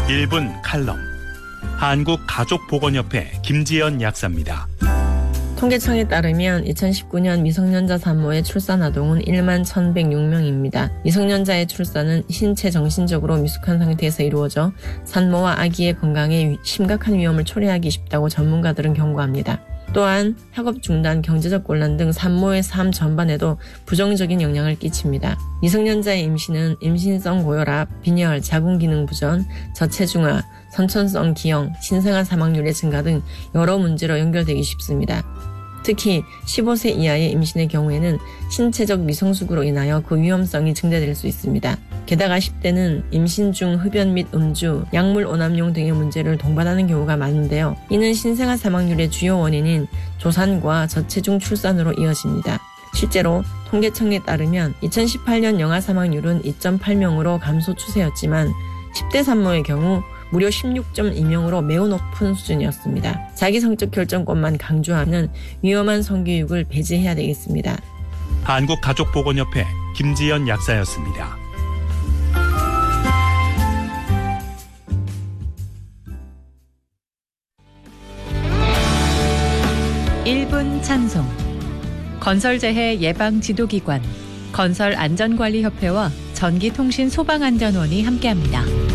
1분 칼럼. 한국가족보건협회 김지연 약사입니다. 통계청에 따르면 2019년 미성년자 산모의 출산 아동은 1만 1,106명입니다. 미성년자의 출산은 신체 정신적으로 미숙한 상태에서 이루어져 산모와 아기의 건강에 심각한 위험을 초래하기 쉽다고 전문가들은 경고합니다. 또한 학업 중단, 경제적 곤란 등 산모의 삶 전반에도 부정적인 영향을 끼칩니다. 미성년자의 임신은 임신성 고혈압, 빈혈, 자궁기능 부전, 저체중아, 선천성 기형, 신생아 사망률의 증가 등 여러 문제로 연결되기 쉽습니다. 특히 15세 이하의 임신의 경우에는 신체적 미성숙으로 인하여 그 위험성이 증대될 수 있습니다. 게다가 10대는 임신 중 흡연 및 음주, 약물 오남용 등의 문제를 동반하는 경우가 많은데요. 이는 신생아 사망률의 주요 원인인 조산과 저체중 출산으로 이어집니다. 실제로 통계청에 따르면 2018년 영아 사망률은 2.8명으로 감소 추세였지만 10대 산모의 경우 무려 16.2명으로 매우 높은 수준이었습니다. 자기 성적 결정권만 강조하는 위험한 성교육을 배제해야 되겠습니다. 한국가족보건협회 김지연 약사였습니다. (1분) 찬송. 건설재해 예방지도기관 건설안전관리협회와 전기통신소방안전원이 함께합니다.